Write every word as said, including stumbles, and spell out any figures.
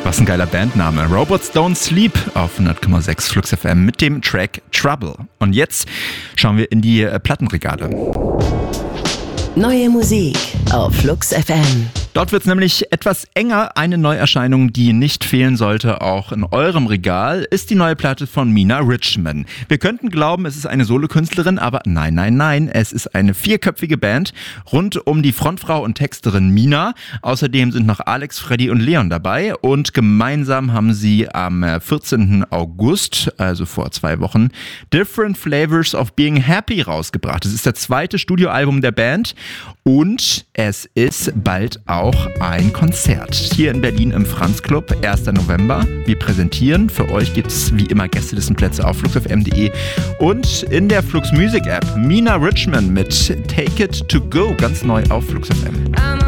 Was ein geiler Bandname. Robots Don't Sleep auf hundert Komma sechs Flux F M mit dem Track Trouble. Und jetzt schauen wir in die äh, Plattenregale. Neue Musik auf Flux F M. Dort wird es nämlich etwas enger. Eine Neuerscheinung, die nicht fehlen sollte, auch in eurem Regal, ist die neue Platte von Mina Richman. Wir könnten glauben, es ist eine Solokünstlerin, aber nein, nein, nein. Es ist eine vierköpfige Band rund um die Frontfrau und Texterin Mina. Außerdem sind noch Alex, Freddy und Leon dabei. Und gemeinsam haben sie am vierzehnten August, also vor zwei Wochen, Different Flavors of Being Happy rausgebracht. Es ist das zweite Studioalbum der Band und es ist bald auch Auch ein Konzert hier in Berlin im Franz Club, erster November. Wir präsentieren. Für euch gibt es wie immer Gästelistenplätze auf flux f m punkt d e und in der Flux Music App Mina Richman mit Take It To Go, ganz neu auf Flux F M.